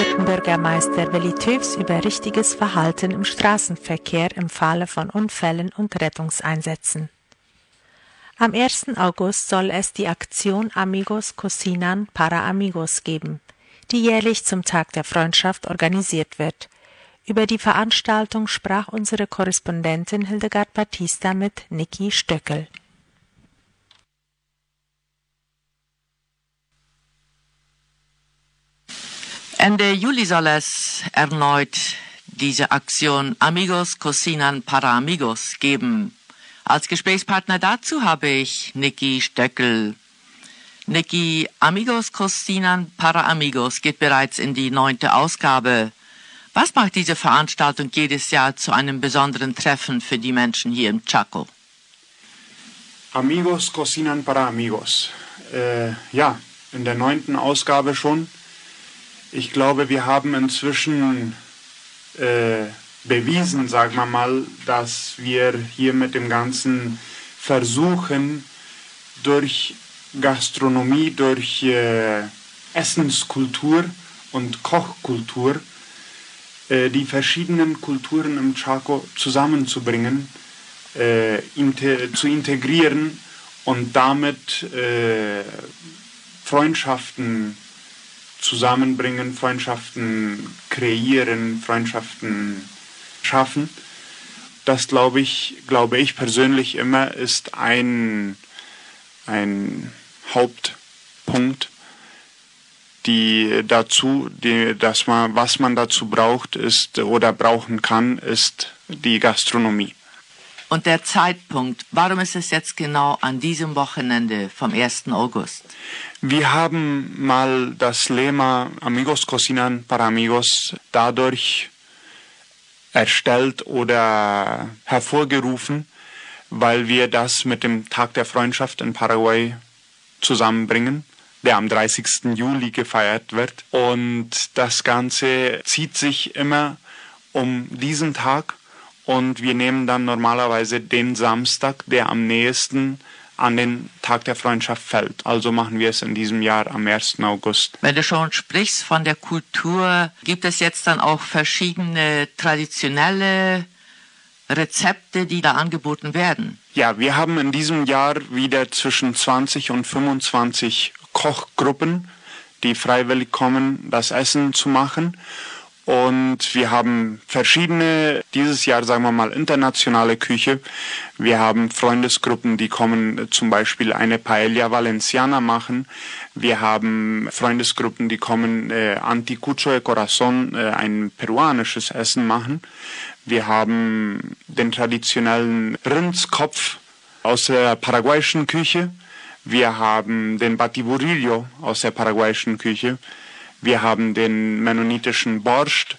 Bürgermeister willi Tövs über richtiges Verhalten im Straßenverkehr im Falle von Unfällen und Rettungseinsätzen. Am 1. August soll es die Aktion Amigos Cocinan para Amigos geben, die jährlich zum Tag der Freundschaft organisiert wird. Über die Veranstaltung sprach unsere Korrespondentin Hildegard Batista mit Niki Stöckel. Ende Juli soll es erneut diese Aktion Amigos Cocinan para Amigos geben. Als Gesprächspartner dazu habe ich Niki Stöckel. Niki, Amigos Cocinan para Amigos geht bereits in die 9. Ausgabe. Was macht diese Veranstaltung jedes Jahr zu einem besonderen Treffen für die Menschen hier im Chaco? Amigos Cocinan para Amigos. Ja, in der 9. Ausgabe schon. Ich glaube, wir haben inzwischen bewiesen, sagen wir mal, dass wir hier mit dem Ganzen versuchen, durch Gastronomie, durch Essenskultur und Kochkultur die verschiedenen Kulturen im Chaco zusammenzubringen, zu integrieren und damit Freundschaften zusammenbringen, Freundschaften kreieren, Freundschaften schaffen. Das glaube ich persönlich immer ist ein Hauptpunkt, was man dazu braucht ist oder brauchen kann, ist die Gastronomie. Und der Zeitpunkt, warum ist es jetzt genau an diesem Wochenende vom 1. August? Wir haben mal das Lema Amigos Cocinan para Amigos dadurch erstellt oder hervorgerufen, weil wir das mit dem Tag der Freundschaft in Paraguay zusammenbringen, der am 30. Juli gefeiert wird. Und das Ganze zieht sich immer um diesen Tag. Und wir nehmen dann normalerweise den Samstag, der am nächsten an den Tag der Freundschaft fällt. Also machen wir es in diesem Jahr am 1. August. Wenn du schon sprichst von der Kultur, gibt es jetzt dann auch verschiedene traditionelle Rezepte, die da angeboten werden? Ja, wir haben in diesem Jahr wieder zwischen 20 und 25 Kochgruppen, die freiwillig kommen, das Essen zu machen. Und wir haben verschiedene, dieses Jahr sagen wir mal internationale Küche. Wir haben Freundesgruppen, die kommen zum Beispiel eine Paella Valenciana machen. Wir haben Freundesgruppen, die kommen Anticucho de Corazón, ein peruanisches Essen machen. Wir haben den traditionellen Rindskopf aus der paraguayischen Küche. Wir haben den Batiburillo aus der paraguayischen Küche. Wir haben den mennonitischen Borscht.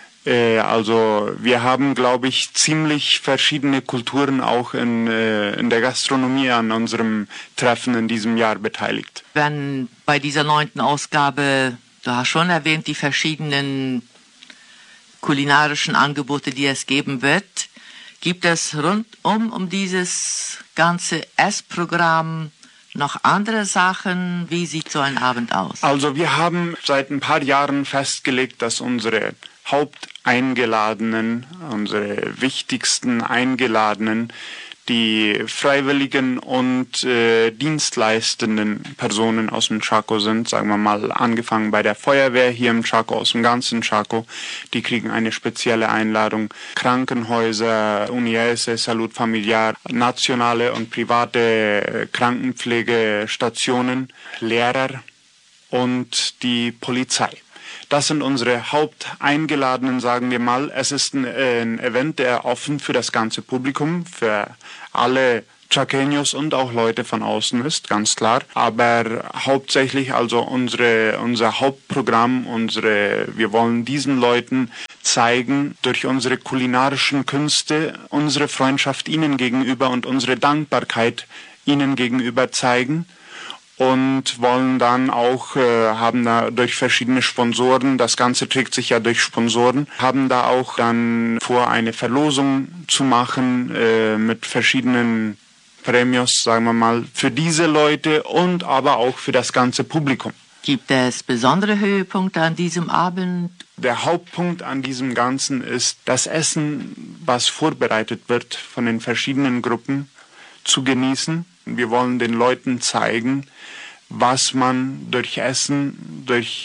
Also wir haben, glaube ich, ziemlich verschiedene Kulturen auch in der Gastronomie an unserem Treffen in diesem Jahr beteiligt. Wenn bei dieser 9. Ausgabe, du hast schon erwähnt, die verschiedenen kulinarischen Angebote, die es geben wird, gibt es rundum um dieses ganze Essprogramm noch andere Sachen? Wie sieht so ein Abend aus? Also wir haben seit ein paar Jahren festgelegt, dass unsere Haupteingeladenen, unsere wichtigsten Eingeladenen, die freiwilligen und dienstleistenden Personen aus dem Chaco sind, sagen wir mal, angefangen bei der Feuerwehr hier im Chaco, aus dem ganzen Chaco, die kriegen eine spezielle Einladung. Krankenhäuser, UNIES, Salud Familiar, nationale und private Krankenpflegestationen, Lehrer und die Polizei. Das sind unsere Haupteingeladenen, sagen wir mal. Es ist ein Event, der offen für das ganze Publikum, für alle Chaqueños und auch Leute von außen ist, ganz klar. Aber hauptsächlich also unser Hauptprogramm, wir wollen diesen Leuten zeigen, durch unsere kulinarischen Künste, unsere Freundschaft ihnen gegenüber und unsere Dankbarkeit ihnen gegenüber zeigen. Und wollen dann auch, haben da durch verschiedene Sponsoren, das Ganze trägt sich ja durch Sponsoren, haben da auch dann vor, eine Verlosung zu machen mit verschiedenen Premios, sagen wir mal, für diese Leute und aber auch für das ganze Publikum. Gibt es besondere Höhepunkte an diesem Abend? Der Hauptpunkt an diesem Ganzen ist, das Essen, was vorbereitet wird von den verschiedenen Gruppen, zu genießen. Wir wollen den Leuten zeigen, was man durch Essen, durch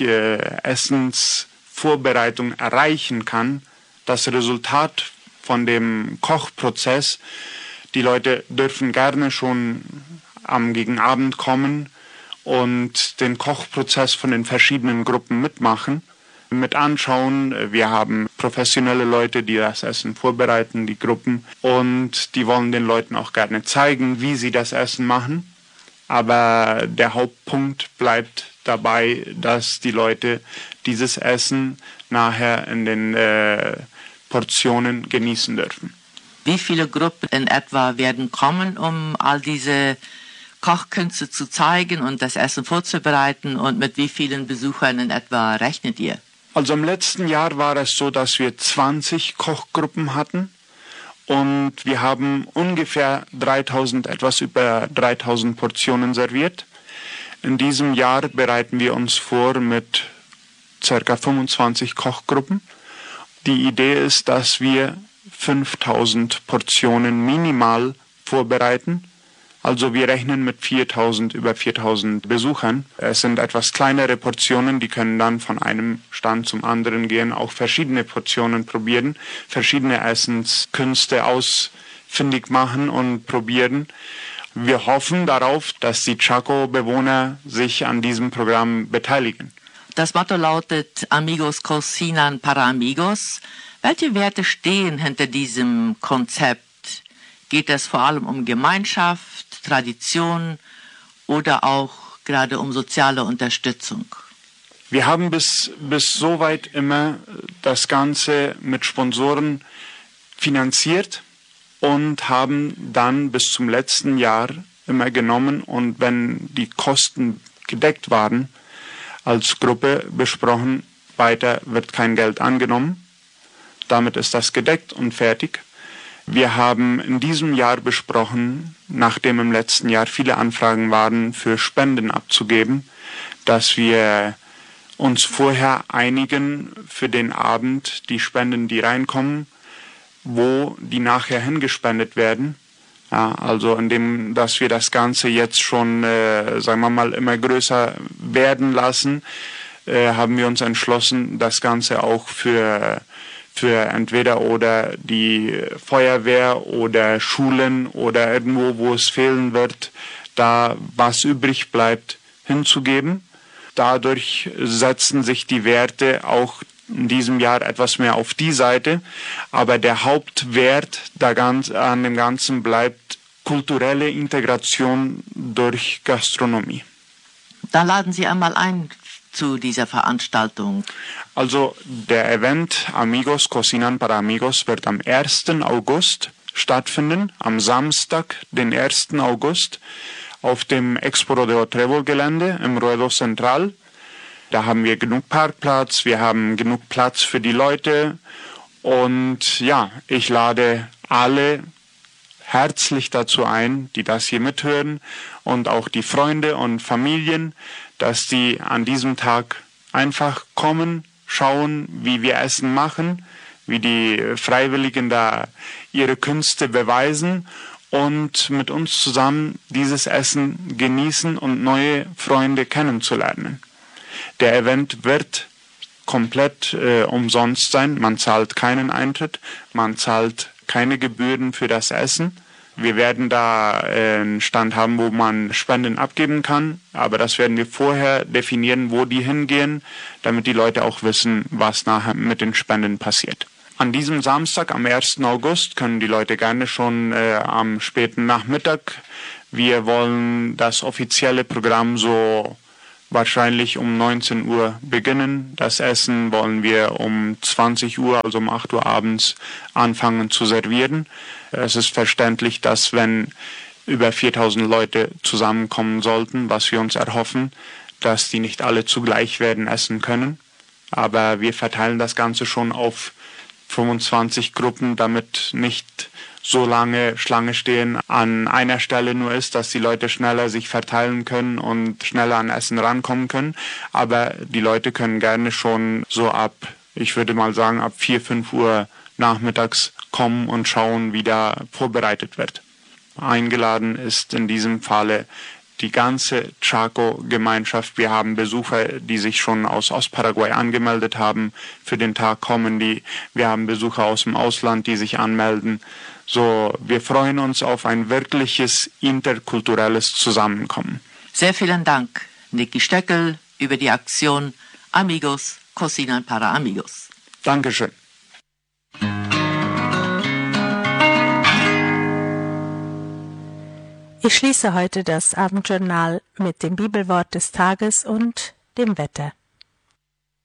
Essensvorbereitung erreichen kann. Das Resultat von dem Kochprozess, die Leute dürfen gerne schon gegen Abend kommen und den Kochprozess von den verschiedenen Gruppen mitmachen, mit anschauen. Wir haben professionelle Leute, die das Essen vorbereiten, die Gruppen, und die wollen den Leuten auch gerne zeigen, wie sie das Essen machen. Aber der Hauptpunkt bleibt dabei, dass die Leute dieses Essen nachher in den Portionen genießen dürfen. Wie viele Gruppen in etwa werden kommen, um all diese Kochkünste zu zeigen und das Essen vorzubereiten, und mit wie vielen Besuchern in etwa rechnet ihr? Also im letzten Jahr war es so, dass wir 20 Kochgruppen hatten und wir haben ungefähr etwas über 3000 Portionen serviert. In diesem Jahr bereiten wir uns vor mit ca. 25 Kochgruppen. Die Idee ist, dass wir 5000 Portionen minimal vorbereiten. Also wir rechnen mit über 4000 Besuchern. Es sind etwas kleinere Portionen, die können dann von einem Stand zum anderen gehen, auch verschiedene Portionen probieren, verschiedene Essenskünste ausfindig machen und probieren. Wir hoffen darauf, dass die Chaco-Bewohner sich an diesem Programm beteiligen. Das Motto lautet Amigos cocinan para amigos. Welche Werte stehen hinter diesem Konzept? Geht es vor allem um Gemeinschaft, Tradition oder auch gerade um soziale Unterstützung? Wir haben bis soweit immer das Ganze mit Sponsoren finanziert und haben dann bis zum letzten Jahr immer genommen, und wenn die Kosten gedeckt waren, als Gruppe besprochen, weiter wird kein Geld angenommen. Damit ist das gedeckt und fertig. Wir haben in diesem Jahr besprochen, nachdem im letzten Jahr viele Anfragen waren, für Spenden abzugeben, dass wir uns vorher einigen für den Abend, die Spenden, die reinkommen, wo die nachher hingespendet werden. Ja, also indem, dass wir das Ganze jetzt schon, sagen wir mal, immer größer werden lassen, haben wir uns entschlossen, das Ganze auch für entweder oder die Feuerwehr oder Schulen oder irgendwo, wo es fehlen wird, da was übrig bleibt, hinzugeben. Dadurch setzen sich die Werte auch in diesem Jahr etwas mehr auf die Seite, aber der Hauptwert an dem Ganzen bleibt kulturelle Integration durch Gastronomie. Dann laden Sie einmal ein zu dieser Veranstaltung. Also der Event Amigos Cocinan para Amigos wird am 1. August stattfinden, am Samstag, den 1. August, auf dem Expo Rodeo Trébol Gelände im Ruedo Central. Da haben wir genug Parkplatz, wir haben genug Platz für die Leute, und ja, ich lade alle herzlich dazu ein, die das hier mithören, und auch die Freunde und Familien, dass die an diesem Tag einfach kommen, schauen, wie wir Essen machen, wie die Freiwilligen da ihre Künste beweisen und mit uns zusammen dieses Essen genießen und neue Freunde kennenzulernen. Der Event wird komplett umsonst sein. Man zahlt keinen Eintritt, man zahlt keine Gebühren für das Essen. Wir werden da einen Stand haben, wo man Spenden abgeben kann, aber das werden wir vorher definieren, wo die hingehen, damit die Leute auch wissen, was nachher mit den Spenden passiert. An diesem Samstag, am 1. August, können die Leute gerne schon am späten Nachmittag. Wir wollen das offizielle Programm so wahrscheinlich um 19 Uhr beginnen. Das Essen wollen wir um 20 Uhr, also um 8 Uhr abends, anfangen zu servieren. Es ist verständlich, dass wenn über 4000 Leute zusammenkommen sollten, was wir uns erhoffen, dass die nicht alle zugleich werden essen können. Aber wir verteilen das Ganze schon auf 25 Gruppen, damit nicht so lange Schlange stehen an einer Stelle nur ist, dass die Leute schneller sich verteilen können und schneller an Essen rankommen können. Aber die Leute können gerne schon so ich würde mal sagen, ab 4, 5 Uhr nachmittags kommen und schauen, wie da vorbereitet wird. Eingeladen ist in diesem Falle die ganze Chaco-Gemeinschaft. Wir haben Besucher, die sich schon aus Ostparaguay angemeldet haben. Für den Tag kommen die. Wir haben Besucher aus dem Ausland, die sich anmelden. So, wir freuen uns auf ein wirkliches interkulturelles Zusammenkommen. Sehr vielen Dank, Niki Stöckel, über die Aktion Amigos Cocinan para Amigos. Dankeschön. Ich schließe heute das Abendjournal mit dem Bibelwort des Tages und dem Wetter.